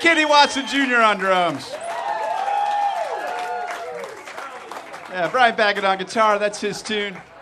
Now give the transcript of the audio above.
Kenny Watson Jr. on drums. Yeah, Brian Baggett on guitar. That's his tune.